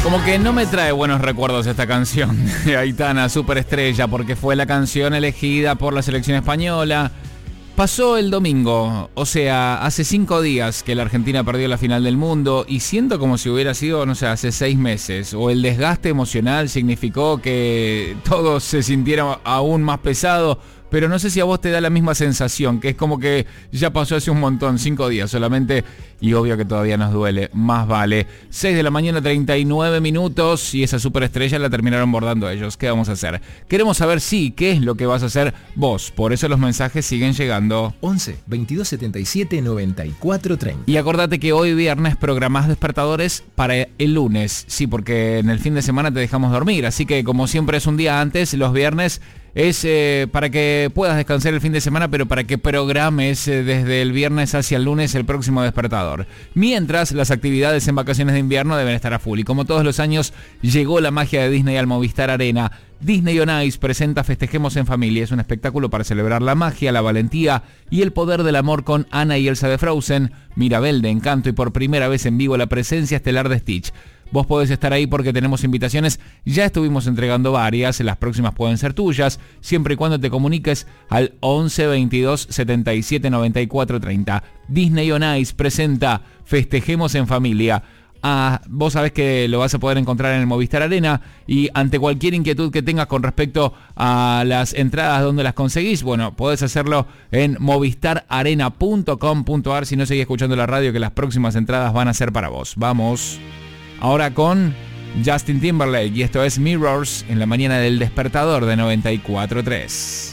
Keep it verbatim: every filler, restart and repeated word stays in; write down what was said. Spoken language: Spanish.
Como que no me trae buenos recuerdos esta canción de Aitana, Superestrella, porque fue la canción elegida por la selección española. Pasó el domingo, o sea, hace cinco días que la Argentina perdió la final del mundo y siento como si hubiera sido, no sé, hace seis meses. O el desgaste emocional significó que todo se sintiera aún más pesado. Pero no sé si a vos te da la misma sensación, que es como que ya pasó hace un montón, cinco días solamente, y obvio que todavía nos duele, más vale. seis de la mañana, treinta y nueve minutos, y esa superestrella la terminaron bordando ellos. ¿Qué vamos a hacer? Queremos saber, sí, qué es lo que vas a hacer vos. Por eso los mensajes siguen llegando. once, veintidós setenta y siete, noventa y cuatro treinta. Y acordate que hoy viernes programás despertadores para el lunes. Sí, porque en el fin de semana te dejamos dormir, así que como siempre es un día antes, los viernes es eh, para que puedas descansar el fin de semana, pero para que programes eh, desde el viernes hacia el lunes el próximo despertador. Mientras, las actividades en vacaciones de invierno deben estar a full. Y como todos los años, llegó la magia de Disney al Movistar Arena. Disney on Ice presenta Festejemos en Familia. Es un espectáculo para celebrar la magia, la valentía y el poder del amor con Anna y Elsa de Frozen, Mirabel de Encanto y por primera vez en vivo la presencia estelar de Stitch. Vos podés estar ahí porque tenemos invitaciones, ya estuvimos entregando varias, las próximas pueden ser tuyas, siempre y cuando te comuniques al once, veintidós, setenta y siete, noventa y cuatro, treinta. Disney on Ice presenta Festejemos en Familia. Ah, vos sabés que lo vas a poder encontrar en el Movistar Arena y ante cualquier inquietud que tengas con respecto a las entradas, donde las conseguís, bueno, podés hacerlo en movistar arena punto com punto ar si no seguís escuchando la radio, que las próximas entradas van a ser para vos. Vamos. Ahora con Justin Timberlake y esto es Mirrors en la mañana del despertador de noventa y cuatro tres.